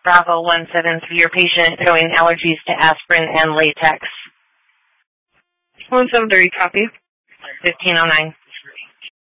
Bravo 173, your patient showing allergies to aspirin and latex. 173, copy. 1509.